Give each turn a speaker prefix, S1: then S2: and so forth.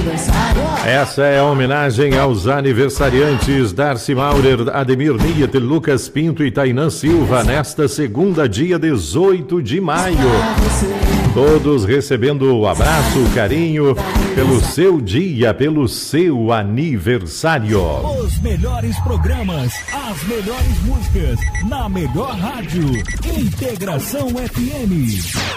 S1: Essa é a homenagem aos aniversariantes Darcy Maurer, Ademir Niet, Lucas Pinto e Tainã Silva, nesta segunda, dia 18 de maio. Todos recebendo o abraço, o carinho, pelo seu dia, pelo seu aniversário.
S2: Os melhores programas, as melhores músicas, na melhor rádio, Integração FM.